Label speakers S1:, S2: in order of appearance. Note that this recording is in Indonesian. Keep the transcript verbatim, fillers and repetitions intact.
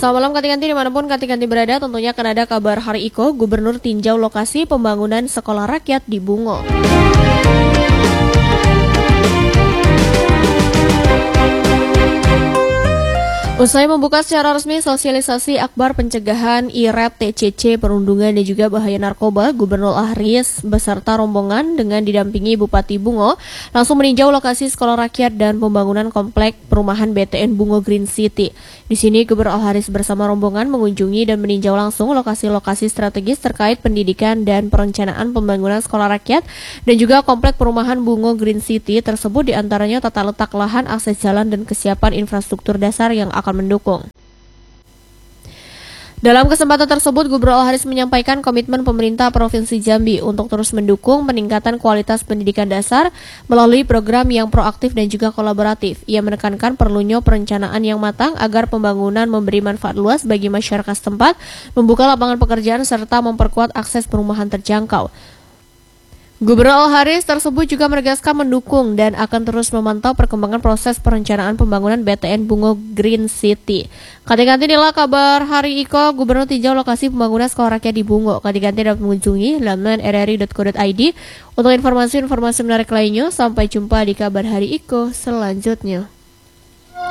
S1: Selamat malam Kati-Kanti dimanapun Kati-Kanti berada, tentunya akan ada kabar Hari Iko, Gubernur tinjau lokasi pembangunan sekolah rakyat di Bungo. Usai membuka secara resmi sosialisasi akbar pencegahan I R A P T C C perundungan dan juga bahaya narkoba, Gubernur Ahris beserta rombongan dengan didampingi Bupati Bungo langsung meninjau lokasi sekolah rakyat dan pembangunan komplek perumahan B T N Bungo Green City. Di sini Gubernur Ahris bersama rombongan mengunjungi dan meninjau langsung lokasi-lokasi strategis terkait pendidikan dan perencanaan pembangunan sekolah rakyat dan juga komplek perumahan Bungo Green City tersebut, diantaranya tata letak lahan, akses jalan dan kesiapan infrastruktur dasar yang akan mendukung. Dalam kesempatan tersebut, Gubernur Ahris menyampaikan komitmen pemerintah Provinsi Jambi untuk terus mendukung peningkatan kualitas pendidikan dasar melalui program yang proaktif dan juga kolaboratif. Ia menekankan perlunya perencanaan yang matang agar pembangunan memberi manfaat luas bagi masyarakat setempat, membuka lapangan pekerjaan serta memperkuat akses perumahan terjangkau. Gubernur Ahris tersebut juga menegaskan mendukung dan akan terus memantau perkembangan proses perencanaan pembangunan B T N Bungo Green City. Kati-kanti inilah kabar Hari Iko, Gubernur tinjau lokasi pembangunan sekolah rakyat di Bungo. Kati-kanti dapat mengunjungi laman r r i dot co dot i d untuk informasi-informasi menarik lainnya. Sampai jumpa di kabar Hari Iko selanjutnya.